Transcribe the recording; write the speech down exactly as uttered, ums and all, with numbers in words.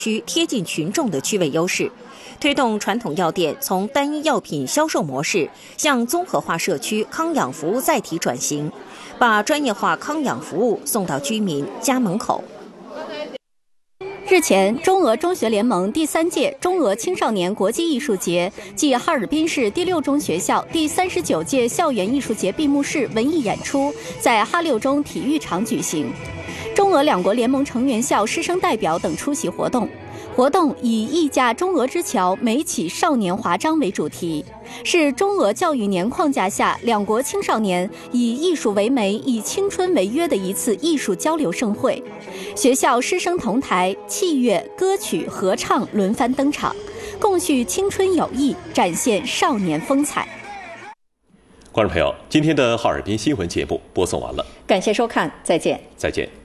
区贴近群众的区位优势，推动传统药店从单一药品销售模式向综合化社区康养服务载体转型，把专业化康养服务送到居民家门口。 日前，中俄中学联盟第三届中俄青少年国际艺术节暨哈尔滨市第六中学校第三十九届校园艺术节闭幕式文艺演出在哈六中体育场举行，中俄两国联盟成员校师生代表等出席活动。活动以“一架中俄之桥，美起少年华章”为主题，是中俄教育年框架下两国青少年以艺术为媒、以青春为约的一次艺术交流盛会。学校师生同台，器乐、歌曲、合唱轮番登场，共叙青春友谊，展现少年风采。 观众朋友，今天的哈尔滨新闻节目播送完了， 感谢收看，再见。 再见。